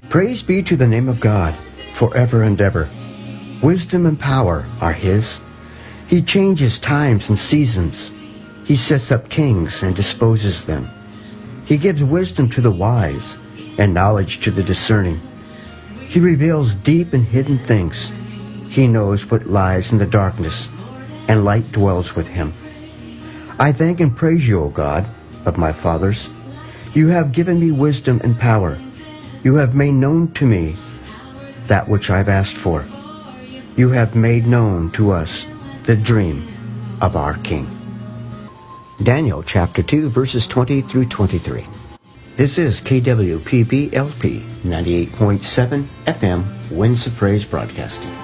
Praise be to the name of God, forever and ever. Wisdom and power are His. He changes times and seasons. He sets up kings and disposes them. He gives wisdom to the wise and knowledge to the discerning. He reveals deep and hidden things. He knows what lies in the darkness, and light dwells with Him. I thank and praise you, O God, of my fathers. You have given me wisdom and power. You have made known to me that which I've asked for. You have made known to us the dream of our King. Daniel chapter 2, verses 20 through 23. This is KWPB-LP 98.7 FM Winds of Praise Broadcasting.